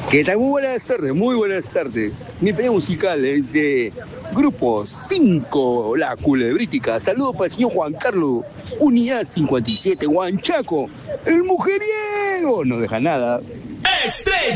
¿Qué tal? Muy buenas tardes, muy buenas tardes. Mi pedido musical es de Grupo 5, La Culebrítica. Saludos para el señor Juan Carlos, Unidad 57, Huanchaco. El mujeriego no deja nada. Estrella.